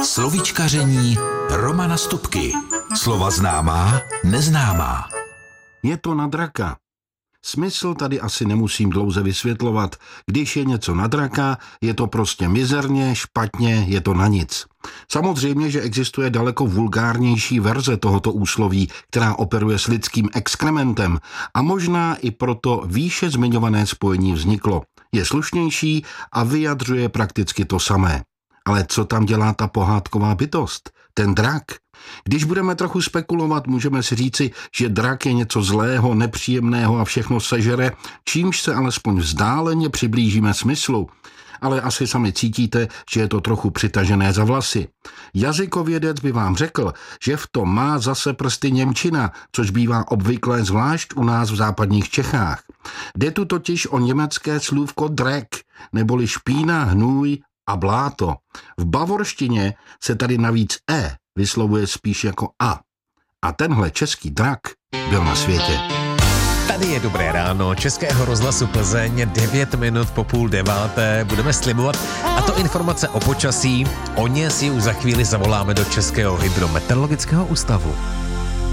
Slovíčkaření Romana Stupky. Slova známá, neznámá. Je to na draka. Smysl tady asi nemusím dlouze vysvětlovat. Když je něco na draka, je to prostě mizerně, špatně, je to na nic. Samozřejmě, že existuje daleko vulgárnější verze tohoto úsloví, která operuje s lidským exkrementem a možná i proto výše zmiňované spojení vzniklo. Je slušnější a vyjadřuje prakticky to samé. Ale co tam dělá ta pohádková bytost? Ten drak? Když budeme trochu spekulovat, můžeme si říci, že drak je něco zlého, nepříjemného a všechno sežere, čímž se alespoň vzdáleně přiblížíme smyslu. Ale asi sami cítíte, že je to trochu přitažené za vlasy. Jazykovědec by vám řekl, že v tom má zase prsty němčina, což bývá obvyklé zvlášť u nás v západních Čechách. Jde tu totiž o německé slůvko drek, neboli špína, hnůj a bláto. V bavorštině se tady navíc vyslovuje spíš jako a. A tenhle český drak byl na světě. Tady je Dobré ráno Českého rozhlasu Plzeň, 9 minut po 8:30. Budeme slibovat, a to informace o počasí. O ně si už za chvíli zavoláme do Českého hydrometeorologického ústavu.